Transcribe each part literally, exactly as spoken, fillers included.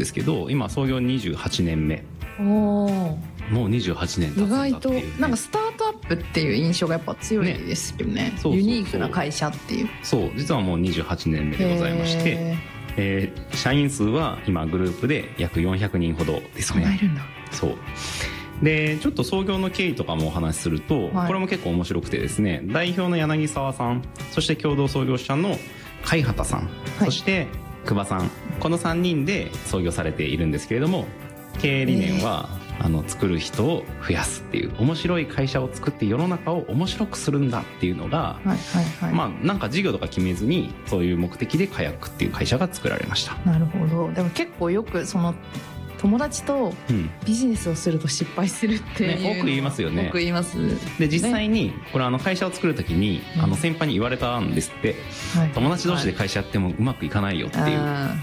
ですけど、今創業にじゅうはちねんめ。 おお、 もうにじゅうはちねん経つんだっていう、ね、 意外となんかスタートアップっていう印象がやっぱ強いですよ ね, ねそうそうそう、 ユニークな会社っていう。 そう実はもうにじゅうはちねんめでございまして、えー、社員数は今グループで約よんひゃくにんほどですね。 そんないるんだ。 そうでちょっと創業の経緯とかもお話しすると、はい、これも結構面白くてですね、代表の柳沢さん、そして共同創業者の海畑さん、はい、そして久保さん、このさんにんで創業されているんですけれども、経営理念は、えー、あの作る人を増やすっていう、面白い会社を作って世の中を面白くするんだっていうのが、はいはいはい、まあなんか事業とか決めずにそういう目的でカヤックっていう会社が作られました。 なるほど。でも結構よくその友達とビジネスをすると失敗するっていう、 ね、多く言いますよね。 多く言います。 で実際にこれあの会社を作るときに、うん、あの先輩に言われたんですって、はい、友達同士で会社やってもうまくいかないよっていう、はい、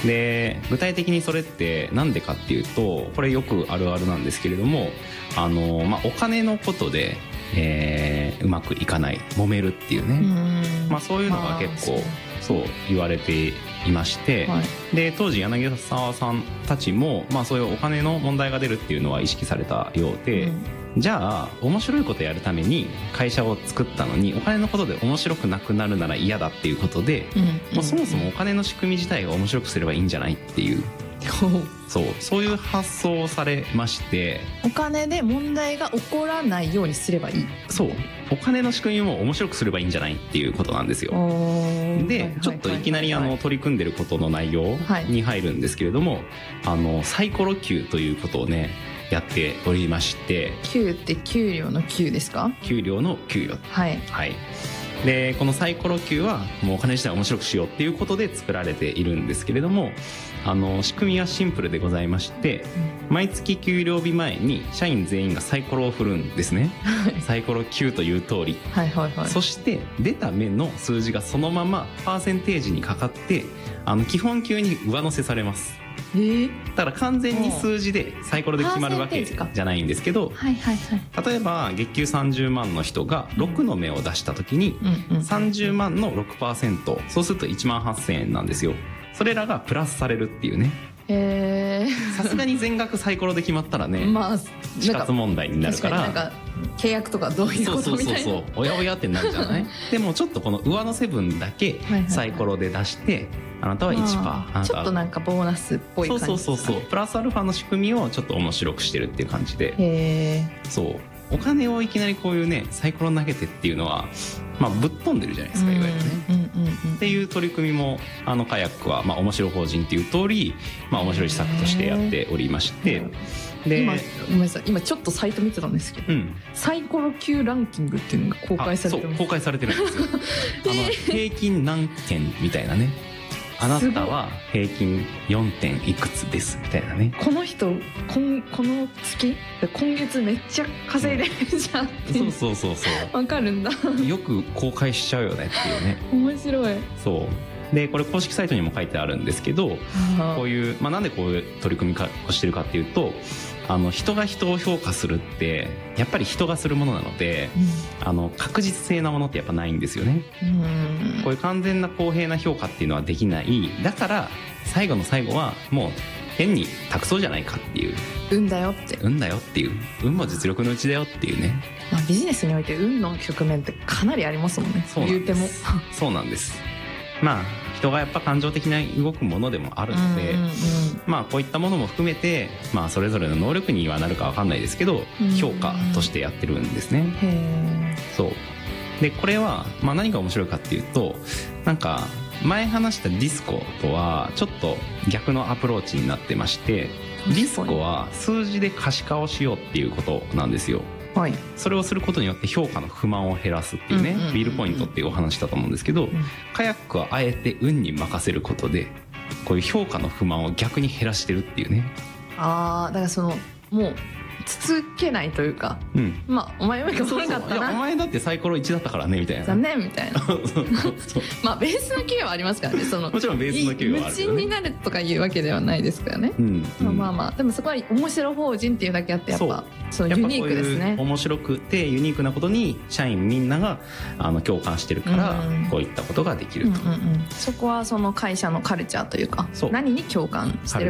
で具体的にそれってなんでかっていうと、これよくあるあるなんですけれども、あの、まあ、お金のことで、えー、うまくいかない、揉めるっていうね、うん、まあ、そういうのが結構そう言われていまして、はい、で当時柳沢さんたちも、まあ、そういうお金の問題が出るっていうのは意識されたようで、うん、じゃあ面白いことやるために会社を作ったのにお金のことで面白くなくなるなら嫌だっていうことで、うん、もうそもそもお金の仕組み自体が面白くすればいいんじゃないっていうそうそういう発想をされまして、 お金で問題が起こらないようにすればいい。 そう、お金の仕組みも面白くすればいいんじゃないっていうことなんですよ。でちょっといきなりあの取り組んでることの内容に入るんですけれども、はい、あのサイコロ Q ということをねやっておりまして、 Q って給料の Q ですか？ 給料の給与、 はい、 はい、でこのサイコロ Q はもうお金自体を面白くしようっていうことで作られているんですけれども、あの仕組みはシンプルでございまして、うん、毎月給料日前に社員全員がサイコロを振るんですねサイコロ Q という通り、はいはいはい、そして出た目の数字がそのままパーセンテージにかかって、あの基本給に上乗せされます。 えー、 だから完全に数字でサイコロで決まるわけじゃないんですけど、 はいはいはい、 例えば月給さんじゅうまんの人がろくの目を出した時にさんじゅうまんの ろくパーセント、そうするといちまんはっせんえんなんですよ。それらがプラスされるっていうね。さすがに全額サイコロで決まったらね、まあ、死活問題になるから、 なんか契約とかどういうことみたいな、 そうそうそうそう、おやおやってなるじゃないでもちょっとこの上乗せ分だけサイコロで出して、はいはいはい、あなたはいちパーセント、あなたちょっとなんかボーナスっぽい感じですかね。 そうそうそうそう、プラスアルファの仕組みをちょっと面白くしてるっていう感じで、 へそうお金をいきなりこういうねサイコロ投げてっていうのは、まあ、ぶっ飛んでるじゃないですか、いわゆるね、うんうんうんうん、っていう取り組みもあのカヤックは、まあ、面白法人っていう通り、まあ、面白い施策としてやっておりまして、 で 今, ごめんなさい今ちょっとサイト見てたんですけど、うん、サイコロ級ランキングっていうのが公開されてます。 そう公開されてるんですよあの平均何件みたいなね、あなたは平均よんてんいくつですみたいなね、 この人こんこの月今月めっちゃ稼いでるじゃんって、 うん、そうそうそうそうわかるんだよく公開しちゃうよねっていうね面白い。 そうでこれ公式サイトにも書いてあるんですけど、こういう、まあ、なんでこういう取り組みをしてるかっていうと、あの人が人を評価するってやっぱり人がするものなので、うん、あの確実性なものってやっぱないんですよね。うんこういう完全な公平な評価っていうのはできない。だから最後の最後はもう変に託そうじゃないかっていう、 運だよって運だよっていう、運も実力のうちだよっていうね、 まあ、ビジネスにおいて運の局面ってかなりありますもんね。 そう言うてもそうなんです。まあ人がやっぱ感情的な動くものでもあるので、うんうんうん、まあこういったものも含めて、まあ、それぞれの能力にはなるか分かんないですけど、うんうん、評価としてやってるんですね。へそうでこれは、まあ、何が面白いかっていうと、なんか前話したディスコとはちょっと逆のアプローチになってまして、ディスコは数字で可視化をしようっていうことなんですよ。はい、それをすることによって評価の不満を減らすっていうね、ビールポイントっていうお話だと思うんですけど、うん、カヤックはあえて運に任せることでこういう評価の不満を逆に減らしてるっていうね。 ああ、だからそのもうつつけないというか、うん、まあお前よりか悪かったな、そうそう、いやお前だってサイコロいちだったからねみたいな、 残念みたいなまあベースの給与はありますからね、そのもちろんベースの給与はあるけどね、 無賃になるとかいうわけではないですからね、うんうん、まあまあでもそこは面白法人っていうだけあってやっぱそうユニークですね。 面白くてユニークなことに社員みんながあの共感してるから、うん、こういったことができると、うんうんうん、 そこはその会社のカルチャーというか何に共感してる